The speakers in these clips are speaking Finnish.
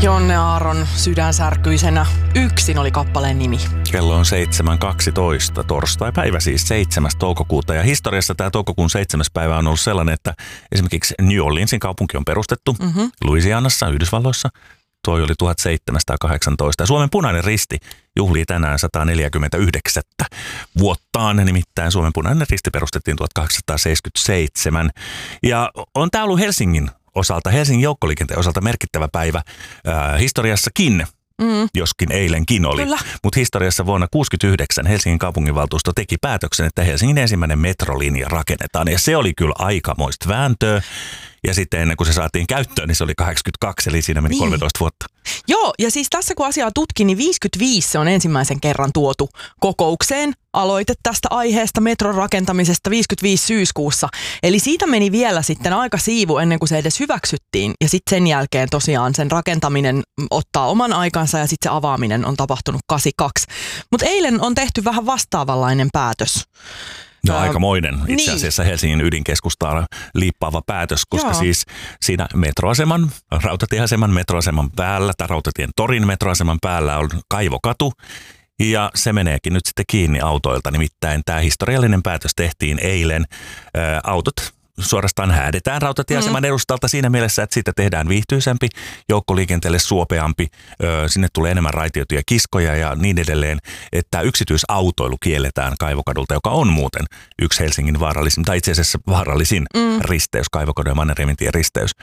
Jonne Aaron sydänsärkyisenä yksin oli kappaleen nimi. Kello on 7.12, torstai-päivä siis 7. toukokuuta. Ja historiassa tämä toukokuun 7. päivä on ollut sellainen, että esimerkiksi New Orleansin kaupunki on perustettu Louisianassa, Yhdysvalloissa. Toi oli 1718. Ja Suomen Punainen Risti juhlii tänään 149 vuottaan. Nimittäin Suomen Punainen Risti perustettiin 1877. Ja on tämä ollut Helsingin joukkoliikenteen osalta merkittävä päivä historiassakin. Joskin eilenkin oli. Mutta historiassa vuonna 1969 Helsingin kaupunginvaltuusto teki päätöksen, että Helsingin ensimmäinen metrolinja rakennetaan. Ja se oli kyllä aikamoista vääntöä. Ja sitten ennen kuin se saatiin käyttöön, niin se oli 82, eli siinä meni 13 vuotta. Joo, ja siis tässä kun asiaa tutkin, niin 55 se on ensimmäisen kerran tuotu kokoukseen. Aloite tästä aiheesta metron rakentamisesta 55 syyskuussa. Eli siitä meni vielä sitten aika siivu ennen kuin se edes hyväksyttiin. Ja sitten sen jälkeen tosiaan sen rakentaminen ottaa oman aikansa ja sitten se avaaminen on tapahtunut 82. Mutta eilen on tehty vähän vastaavanlainen päätös. No aikamoinen itse asiassa Helsingin ydinkeskustaa liippaava päätös, koska siis siinä rautatieaseman metroaseman päällä tai rautatien torin metroaseman päällä on Kaivokatu. Ja se meneekin nyt sitten kiinni autoilta, nimittäin tämä historiallinen päätös tehtiin eilen. Autot suorastaan häädetään rautatieaseman edustalta siinä mielessä, että siitä tehdään viihtyisempi, joukkoliikenteelle suopeampi, sinne tulee enemmän raitioituja kiskoja ja niin edelleen, että yksityisautoilu kielletään Kaivokadulta, joka on muuten yksi Helsingin vaarallisin, tai itse asiassa vaarallisin risteys, Kaivokadun ja Mannerheimintien risteys,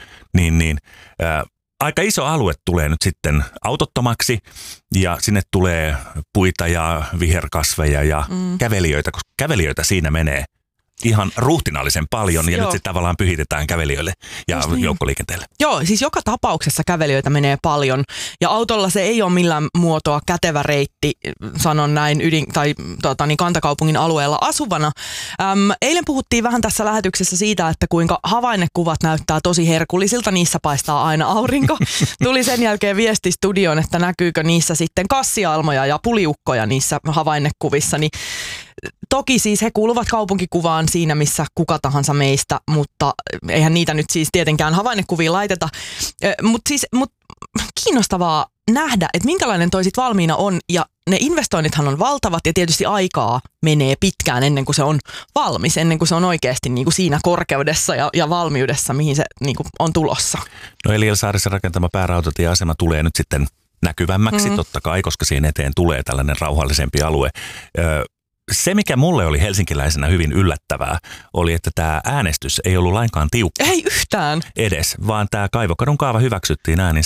aika iso alue tulee nyt sitten autottomaksi ja sinne tulee puita ja viherkasveja ja kävelijöitä, koska kävelijöitä siinä menee ihan ruhtinaallisen paljon ja nyt se tavallaan pyhitetään kävelijöille ja joukkoliikenteelle. Joo, siis joka tapauksessa kävelijöitä menee paljon ja autolla se ei ole millään muotoa kätevä reitti, sanon näin kantakaupungin alueella asuvana. Eilen puhuttiin vähän tässä lähetyksessä siitä, että kuinka havainnekuvat näyttää tosi herkullisilta, niissä paistaa aina aurinko. Tuli sen jälkeen viesti studioon, että näkyykö niissä sitten kassialmoja ja puliukkoja niissä havainnekuvissa, niin toki siis he kuuluvat kaupunkikuvaan siinä, missä kuka tahansa meistä, mutta eihän niitä nyt siis tietenkään havainnekuviin laiteta. Mutta kiinnostavaa nähdä, että minkälainen toi sit valmiina on ja ne investoinnithan on valtavat ja tietysti aikaa menee pitkään ennen kuin se on valmis, ennen kuin se on oikeasti niin kuin siinä korkeudessa ja valmiudessa, mihin se niin kuin on tulossa. No eli Elielsaarissa rakentama päärautatieasema tulee nyt sitten näkyvämmäksi totta kai, koska siihen eteen tulee tällainen rauhallisempi alue. Se, mikä mulle oli helsinkiläisenä hyvin yllättävää, oli, että tämä äänestys ei ollut lainkaan tiukka. Ei yhtään. Edes, vaan tämä Kaivokadun kaava hyväksyttiin äänin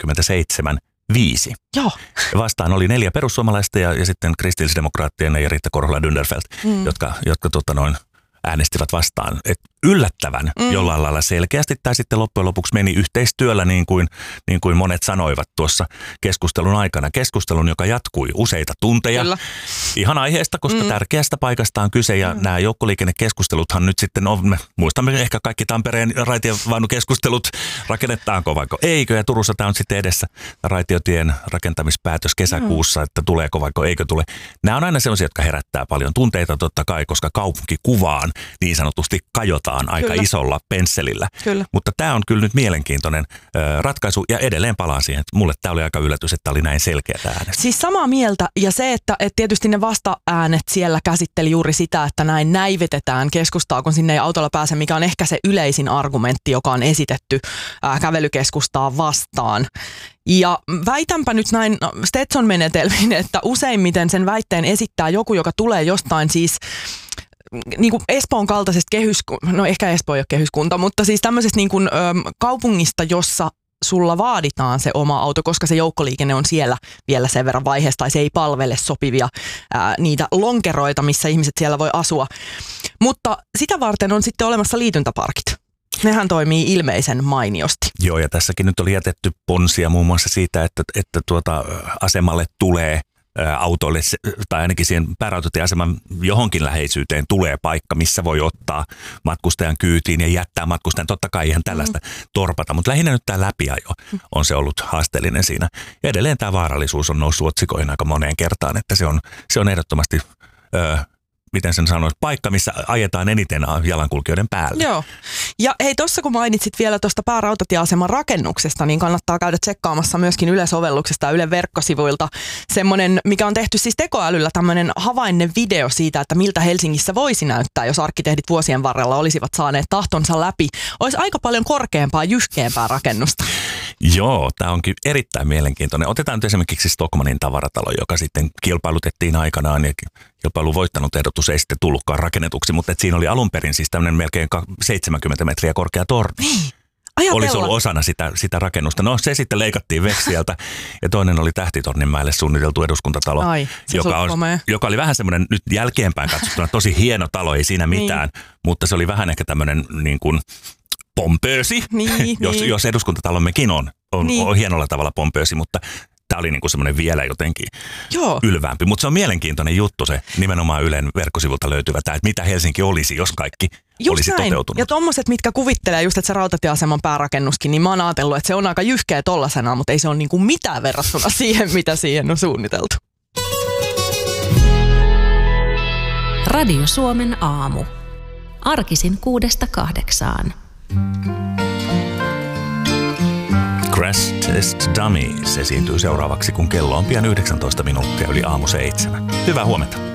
77-5. Joo. Vastaan oli 4 perussuomalaista ja sitten kristillisdemokraattien ja Riitta Korhola-Dünderfeld, jotka äänestivät vastaan. Et yllättävän jollain lailla selkeästi tai sitten loppujen lopuksi meni yhteistyöllä niin kuin monet sanoivat tuossa keskustelun aikana. Keskustelun, joka jatkui useita tunteja. Kyllä. Ihan aiheesta, koska tärkeästä paikasta on kyse ja nämä joukkoliikennekeskusteluthan nyt sitten on, me muistamme ehkä kaikki Tampereen raitiovaunukeskustelut, rakennetaanko vaikka eikö ja Turussa tämä on sitten edessä raitiotien rakentamispäätös kesäkuussa, että tuleeko vaikka eikö tule. Nämä on aina sellaisia, jotka herättää paljon tunteita totta kai, koska kaupunkikuvaan niin sanotusti kajotaan aika isolla pensselillä. Kyllä. Mutta tämä on kyllä nyt mielenkiintoinen ratkaisu ja edelleen palaan siihen, että mulle tämä oli aika yllätys, että oli näin selkeä tämä äänestys. Siis samaa mieltä ja se, että tietysti ne vasta-äänet siellä käsitteli juuri sitä, että näin näivetetään keskustaa, kun sinne ei autolla pääse, mikä on ehkä se yleisin argumentti, joka on esitetty kävelykeskustaa vastaan. Ja väitänpä nyt näin Stetson-menetelmin, että useimmiten sen väitteen esittää joku, joka tulee jostain siis niin kuin Espoon kaltaisesta no ehkä Espoo ei ole kehyskunta, mutta siis tämmöisestä niin kuin, kaupungista, jossa sulla vaaditaan se oma auto, koska se joukkoliikenne on siellä vielä sen verran vaiheessa, tai se ei palvele sopivia niitä lonkeroita, missä ihmiset siellä voi asua. Mutta sitä varten on sitten olemassa liityntäparkit. Nehän toimii ilmeisen mainiosti. Joo, ja tässäkin nyt oli jätetty ponsia muun muassa siitä, että asemalle tulee autoille, tai ainakin siihen päärautatieaseman johonkin läheisyyteen tulee paikka, missä voi ottaa matkustajan kyytiin ja jättää matkustajan. Totta kai ihan tällaista torpata, mutta lähinnä nyt tämä läpiajo on se ollut haasteellinen siinä. Ja edelleen tämä vaarallisuus on noussut otsikoihin aika moneen kertaan, että se on ehdottomasti miten sen sanoisi, paikka, missä ajetaan eniten jalankulkijoiden päälle. Joo. Ja hei, tuossa kun mainitsit vielä tuosta päärautatieaseman rakennuksesta, niin kannattaa käydä tsekkaamassa myöskin Yle-sovelluksesta ja Ylen verkkosivuilta semmoinen, mikä on tehty siis tekoälyllä, tämmöinen havainnevideo siitä, että miltä Helsingissä voisi näyttää, jos arkkitehdit vuosien varrella olisivat saaneet tahtonsa läpi. Olisi aika paljon korkeampaa, jyhkeämpää rakennusta. Joo, tämä onkin erittäin mielenkiintoinen. Otetaan nyt esimerkiksi Stockmannin tavaratalo, joka sitten kilpailutettiin aikanaan ja kilpailun voittanut ehdotus ei sitten tullutkaan rakennetuksi, mutta siinä oli alun perin siis tämmöinen melkein 70 metriä korkea torni. Niin. Ajatella. Olisi ollut osana sitä rakennusta. No se sitten leikattiin Veksiältä ja toinen oli Tähtitorninmäelle suunniteltu eduskuntatalo, joka oli vähän semmoinen nyt jälkeenpäin katsottuna tosi hieno talo, ei siinä mitään, mutta se oli vähän ehkä tämmöinen niin kuin pompöösi, jos eduskuntatalommekin on hienolla tavalla pompöösi, mutta tämä oli niinku semmoinen vielä jotenkin ylvämpi. Mutta se on mielenkiintoinen juttu se nimenomaan Ylen verkkosivulta löytyvä tämä, että mitä Helsinki olisi, jos kaikki olisi toteutunut. Ja tommoset, mitkä kuvittelee just, että se rautatieaseman päärakennuskin, niin mä oon ajatellut, että se on aika jyhkeä tollasena, mutta ei se ole niinku mitään verrattuna siihen, mitä siihen on suunniteltu. Radio Suomen aamu. Arkisin 6–8. Crash Test Dummies esiintyy seuraavaksi, kun kello on pian 19 minuuttia yli aamu 7. Hyvää huomenta.